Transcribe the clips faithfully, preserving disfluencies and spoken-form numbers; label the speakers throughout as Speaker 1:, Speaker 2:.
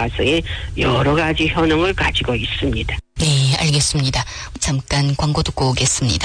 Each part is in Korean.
Speaker 1: 들어가서의 여러 가지 효능을 가지고 있습니다.
Speaker 2: 네, 알겠습니다. 잠깐 광고 듣고 오겠습니다.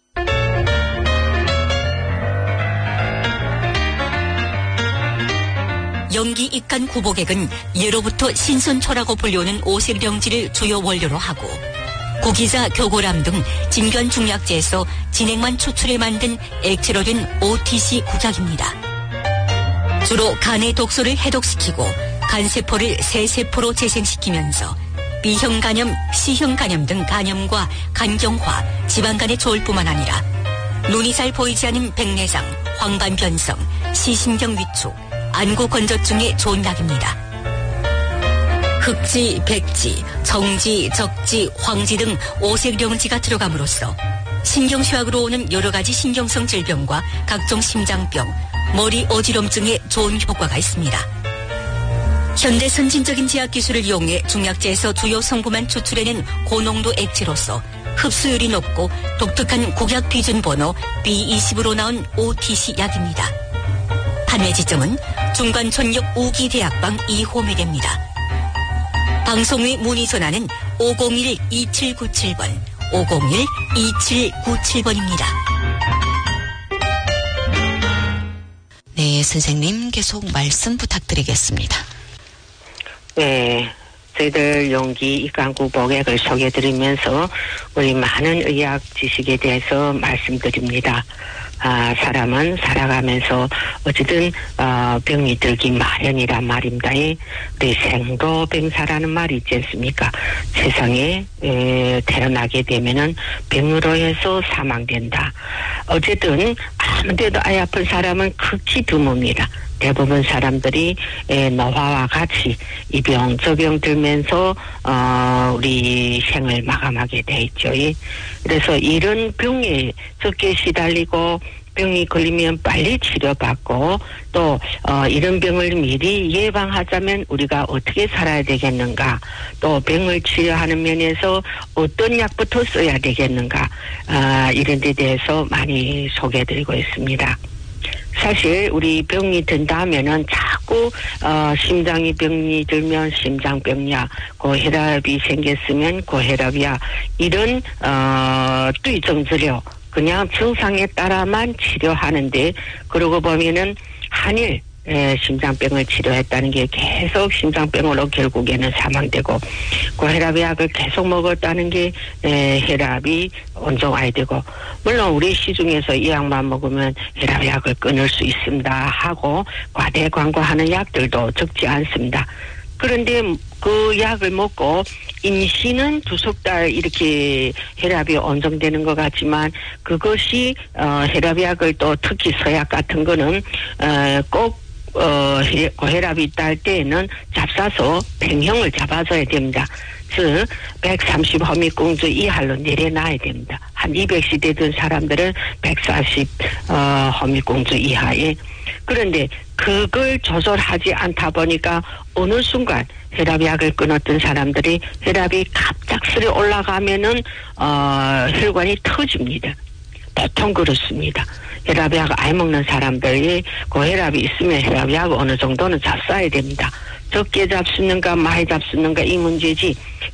Speaker 3: 연기 입간 구복액은 예로부터 신선초라고 불리우는 오색령지를 주요 원료로 하고 고기자, 교고람 등 진변 중약제에서 진액만 추출해 만든 액체로 된 오티씨 국약입니다. 주로 간의 독소를 해독시키고 간세포를 새세포로 재생시키면서 B형 간염, C형 간염 등 간염과 간경화, 지방간에 좋을 뿐만 아니라 눈이 잘 보이지 않은 백내장, 황반변성, 시신경 위축, 안구 건조증에 좋은 약입니다. 흑지, 백지, 정지, 적지, 황지 등 오색령지가 들어감으로써 신경쇠약으로 오는 여러 가지 신경성 질병과 각종 심장병, 머리 어지럼증에 좋은 효과가 있습니다. 현대 선진적인 제약 기술을 이용해 중약제에서 주요 성분만 추출해낸 고농도 액체로서 흡수율이 높고 독특한 국약 비준 번호 비 이십으로 나온 오티씨 약입니다. 판매 지점은 중관촌역 우기대학방 이 호매대입니다. 방송 후에 문의 전화는 오공일 이칠구칠 번, 오공일 이칠구칠 번입니다.
Speaker 2: 네, 선생님 계속 말씀 부탁드리겠습니다.
Speaker 1: 네, 저희들 용기 입간구복액을 소개해드리면서 우리 많은 의학 지식에 대해서 말씀드립니다. 아, 사람은 살아가면서 어쨌든 어, 병이 들기 마련이란 말입니다. 우리 생로병사라는 말이 있지 않습니까? 세상에 에, 태어나게 되면은 병으로 해서 사망된다. 어쨌든 아무데도 아 아픈 사람은 극히 드뭅니다. 대부분 사람들이 에, 노화와 같이 이 병, 저 병 들면서 어, 우리 생을 마감하게 돼 있죠. 그래서 이런 병에 적게 시달리고 병이 걸리면 빨리 치료받고 또 어, 이런 병을 미리 예방하자면 우리가 어떻게 살아야 되겠는가, 또 병을 치료하는 면에서 어떤 약부터 써야 되겠는가, 아, 이런 데 대해서 많이 소개해드리고 있습니다. 사실 우리 병이 든다 하면은 자꾸 어, 심장이 병이 들면 심장병이야, 고혈압이 생겼으면 고혈압이야, 이런 어, 뚜이정治療, 그냥 증상에 따라만 치료하는데, 그러고 보면은 한일 에, 심장병을 치료했다는 게 계속 심장병으로 결국에는 사망되고, 고혈압 약을 계속 먹었다는 게 에, 혈압이 온정화야 되고, 물론 우리 시중에서 이 약만 먹으면 혈압 약을 끊을 수 있습니다 하고 과대 광고하는 약들도 적지 않습니다. 그런데 그 약을 먹고 임시는 두 석 달 이렇게 혈압이 온정되는 것 같지만, 그것이 어, 혈압약을 또 특히 서약 같은 거는 어, 꼭 어, 고혈압이 있다 할 때에는 잡사서 팽형을 잡아줘야 됩니다. 즉 백삼십 허미공주 이하로 내려놔야 됩니다. 한 이백 시 되던 사람들은 백사십 어, 허미공주 이하에. 그런데 그걸 조절하지 않다 보니까 어느 순간 혈압약을 끊었던 사람들이 혈압이 갑작스레 올라가면은 어, 혈관이 터집니다. 보통 그렇습니다. 혈압약 아예 먹는 사람들이 고혈압이 있으면 혈압약 어느 정도는 잡숴야 됩니다. 적게 잡수는가 많이 잡수는가 이 문제지,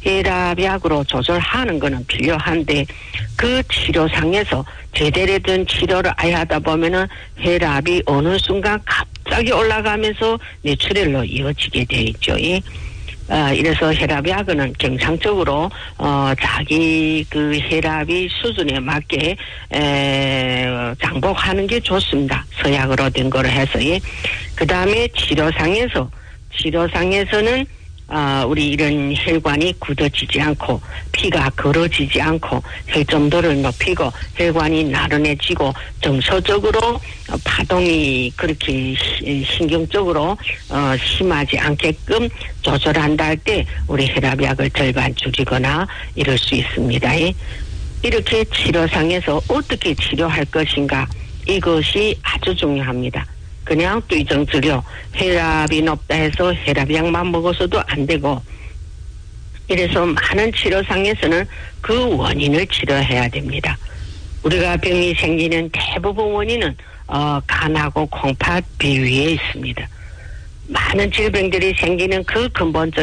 Speaker 1: 혈압약으로 조절하는 거는 필요한데, 그 치료상에서 제대로 된 치료를 아예 하다 보면은 혈압이 어느 순간 갑자기 올라가면서 뇌출혈로 이어지게 돼 있죠. 어, 이래서 혈압약은 정상적으로 어, 자기 그 혈압이 수준에 맞게 에, 장복하는 게 좋습니다. 서약으로 된 거를 해서. 예. 그 다음에 치료상에서 치료상에서는 어, 우리 이런 혈관이 굳어지지 않고 피가 걸어지지 않고 혈점도를 높이고 혈관이 나른해지고 정서적으로 파동이 그렇게 신경적으로 어, 심하지 않게끔 조절한다 할 때 우리 혈압약을 절반 줄이거나 이럴 수 있습니다. 이렇게 치료상에서 어떻게 치료할 것인가, 이것이 아주 중요합니다. 그냥 뚜이정治療, 혈압이 높다 해서 혈압약만 먹어서도 안 되고, 이래서 많은 치료상에서는 그 원인을 치료해야 됩니다. 우리가 병이 생기는 대부분 원인은 어, 간하고 콩팥 비위에 있습니다. 많은 질병들이 생기는 그 근본적